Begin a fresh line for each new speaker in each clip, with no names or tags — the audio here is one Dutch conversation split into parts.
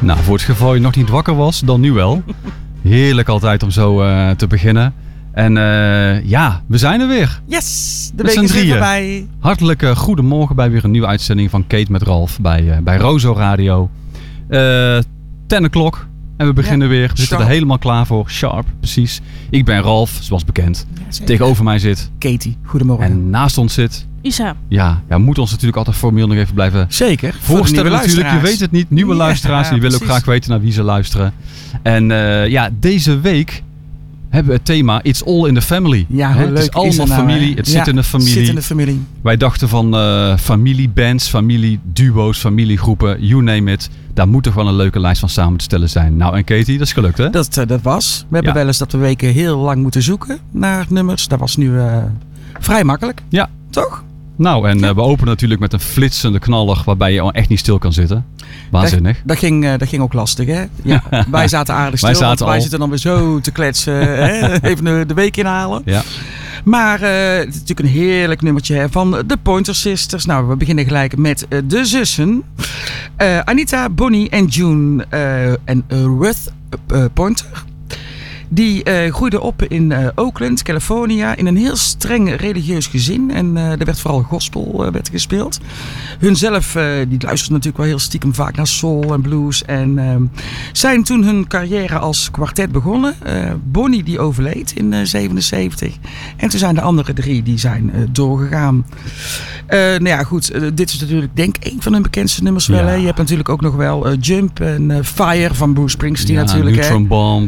Nou, voor het geval je nog niet wakker was, dan nu wel. Heerlijk altijd om zo te beginnen. En we zijn er weer.
Yes, de week is weer voorbij.
Hartelijk goedemorgen bij weer een nieuwe uitzending van Kate met Ralf bij Rozo Radio. 10 o'clock en we beginnen weer. We zitten er helemaal klaar voor. Sharp, precies. Ik ben Ralf, zoals bekend. Ja, tegenover mij zit
Katie, goedemorgen.
En naast ons zit
Isa.
Ja, moet ons natuurlijk altijd formeel nog even blijven voorstellen natuurlijk. Je weet het niet. Nieuwe luisteraars, die willen ook graag weten naar wie ze luisteren. En deze week hebben we het thema It's All in the Family.
Ja,
het is allemaal familie. Het zit in de familie. Wij dachten van familiebands, familieduo's, familiegroepen, you name it. Daar moet toch wel een leuke lijst van samen te stellen zijn. Nou, en Katie, dat is gelukt, hè?
Dat was. We hebben wel eens dat we weken heel lang moeten zoeken naar nummers. Dat was nu vrij makkelijk. Ja. Toch?
Nou, en we openen natuurlijk met een flitsende knaller waarbij je echt niet stil kan zitten. Waanzinnig.
Dat ging ook lastig, hè? Ja, wij zaten aardig stil, wij zitten dan weer zo te kletsen. Even de week inhalen. Ja. Maar het is natuurlijk een heerlijk nummertje van de Pointer Sisters. Nou, we beginnen gelijk met de zussen. Anita, Bonnie en June en Ruth Pointer. Die groeiden op in Oakland, California, in een heel streng religieus gezin. En er werd vooral gospel werd gespeeld. Hunzelf, die luisterden natuurlijk wel heel stiekem vaak naar soul en blues. En zijn toen hun carrière als kwartet begonnen. Bonnie die overleed in 1977. En toen zijn de andere 3 die zijn doorgegaan. Dit is natuurlijk denk ik een van hun bekendste nummers wel. Hè? Je hebt natuurlijk ook nog wel Jump en Fire van Bruce Springsteen natuurlijk.
Neutron Bomb.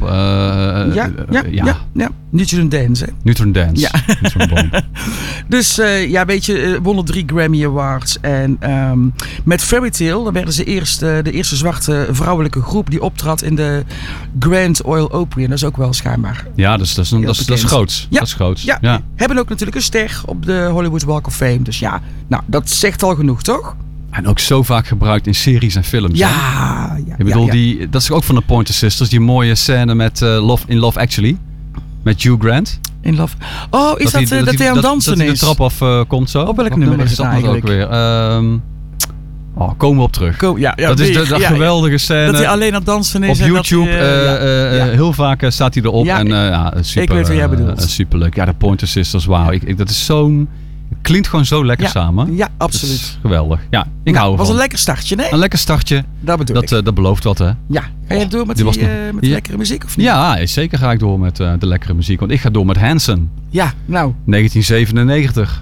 Neutron Dance, hè?
Neutron Dance. Ja. Neutron Bomb.
Dus weet je, wonnen 3 Grammy Awards. En met Fairy Tale, dan werden ze de eerste zwarte vrouwelijke groep die optrad in de Grand Ole Opry. En dat is ook wel schijnbaar. Ja, dat
is groots.
Ja.
Dat is groots.
Ja. Hebben ook natuurlijk een ster op de Hollywood Walk of Fame. Dus ja, nou, dat zegt al genoeg, toch?
En ook zo vaak gebruikt in series en films.
Ja.
Ik bedoel, dat is ook van de Pointer Sisters. Die mooie scène met Love Actually. Met Hugh Grant.
In Love. Oh, is dat hij aan het dansen is?
Dat hij de trap af komt zo.
Op welk nummer is het eigenlijk?
Ook weer. Komen we op terug. Dat is de geweldige scène.
Dat hij alleen aan het dansen is.
Op YouTube. Heel vaak staat hij erop.
Ja,
super,
ik weet wat jij bedoelt.
Superleuk. Ja, de Pointer Sisters. Wauw. Dat is zo'n... Klinkt gewoon zo lekker samen.
Ja, absoluut.
Dat is geweldig. Ja, ik hou ervan.
Was een lekker startje, nee?
Een lekker startje.
Dat bedoel ik.
Dat belooft wat, hè?
Ja. Ga je door met de lekkere muziek, of niet?
Ja, zeker ga ik door met de lekkere muziek. Want ik ga door met Hanson.
Ja, nou.
1997.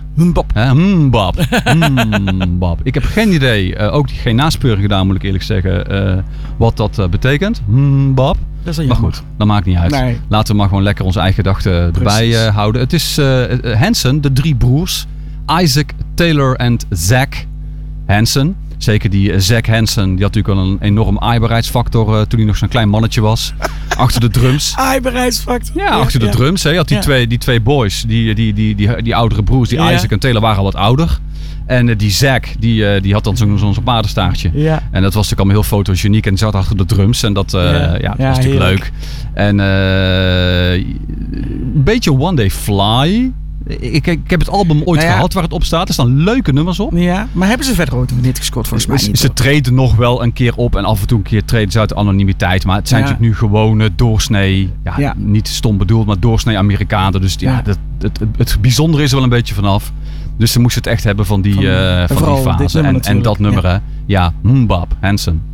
Bab. Ik heb geen idee, ook geen naspeuring gedaan, moet ik eerlijk zeggen, wat dat betekent. Bab. Maar goed, dat maakt niet uit. Nee. Laten we maar gewoon lekker onze eigen gedachten erbij houden. Het is Hanson, de 3 broers. Isaac, Taylor en Zach Hanson. Zeker die Zach Hanson, die had natuurlijk al een enorm aaibaarheidsfactor toen hij nog zo'n klein mannetje was. Achter de drums.
Aaibaarheidsfactor?
Ja, achter de drums. Hij had die twee boys, die oudere broers, die Isaac en Taylor waren al wat ouder. En die Zach, die had dan zo'n paardenstaartje. Ja. En dat was natuurlijk allemaal heel fotogeniek en zat achter de drums. En dat was natuurlijk leuk. En een beetje One Day Fly. Ik heb het album ooit gehad waar het op staat. Er staan leuke nummers op.
Ja, maar hebben ze verder ooit niet gescoord volgens mij niet?
Ze treden nog wel een keer op en af en toe een keer treden ze uit de anonimiteit. Maar het zijn natuurlijk nu gewone doorsnee, niet stom bedoeld, maar doorsnee Amerikanen. Dus het bijzondere is er wel een beetje vanaf. Dus ze moesten het echt hebben van die fase. En dat nummer, hè. Ja, Bab, Hanson.